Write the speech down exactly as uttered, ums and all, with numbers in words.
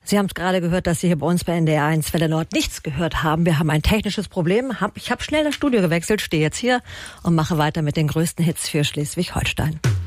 Sie haben es gerade gehört, dass Sie hier bei uns bei N D R eins Welle Nord nichts gehört haben. Wir haben ein technisches Problem. Ich habe schnell das Studio gewechselt, stehe jetzt hier und mache weiter mit den größten Hits für Schleswig-Holstein.